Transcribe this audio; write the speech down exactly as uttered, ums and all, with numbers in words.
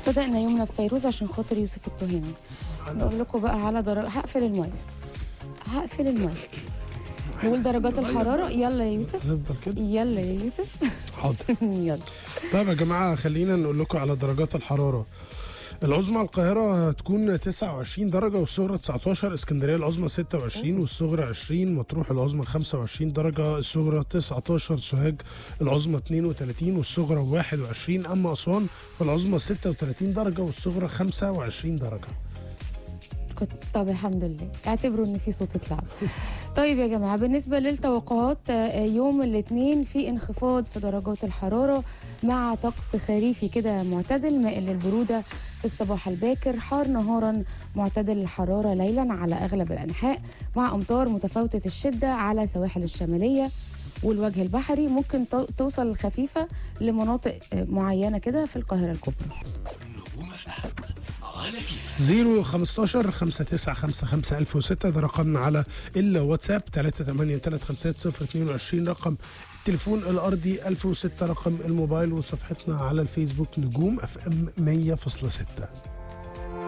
بدأنا يومنا بفيروز عشان خاطر يوسف التهامي. نقول لكم بقى على درجة. هقفل المايك هقفل المايك نقول درجات الحرارة. يلا يا يوسف نفضل كده. يلا يا يوسف. حاضر. يلا. طيب يا جماعة خلينا نقول لكم على درجات الحرارة. العظمى القاهرة هتكون تسعة وعشرين درجة والصغرى تسعتاشر، اسكندرية العظمى ستة وعشرين والصغرى عشرين، مطروح العظمى خمسة وعشرين درجة الصغرى تسعتاشر، سوهاج العظمى اتنين وتلاتين والصغرى واحد وعشرين، أما أسوان فالعظمى ستة وتلاتين درجة والصغرى خمسة وعشرين درجة. كنت طب الحمد لله اعتبروا ان في صوت اتلعب. طيب يا جماعه بالنسبه للتوقعات يوم الاثنين في انخفاض في درجات الحراره مع طقس خريفي كده معتدل مائل للبروده في الصباح الباكر، حار نهارا معتدل الحراره ليلا على اغلب الانحاء مع امطار متفاوته الشده على سواحل الشماليه والوجه البحري، ممكن توصل خفيفه لمناطق معينه كده في القاهره الكبرى. زيرو خمستاشر خمسة تسعة خمسة خمسة ألف وستة ده رقمنا على الواتساب، تلاتة تمانية تلاتة خمسة صفر اتنين وعشرين رقم التليفون الأرضي، ألف وستة رقم الموبايل، وصفحتنا على الفيسبوك نجوم اف ام مية فاصلة ستة.